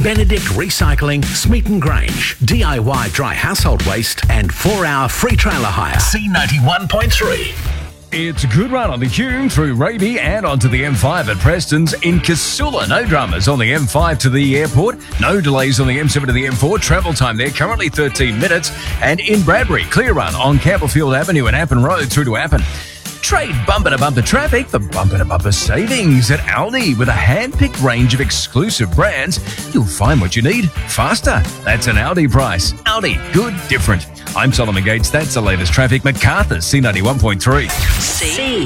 Benedict Recycling, Smeaton Grange, DIY dry household waste and 4-hour free trailer hire. C91.3. It's a good run on the Hume through Raby and onto the M5 at Preston's. In Casula, no dramas on the M5 to the airport. No delays on the M7 to the M4. Travel time there, currently 13 minutes. And in Bradbury, clear run on Campbellfield Avenue and Appin Road through to Appin. Trade bumper-to-bumper traffic for bumper-to-bumper savings at Aldi. With a hand-picked range of exclusive brands, you'll find what you need faster. That's an Aldi price. Aldi, good, different. I'm Solomon Gates. That's the latest traffic. MacArthur's C91.3.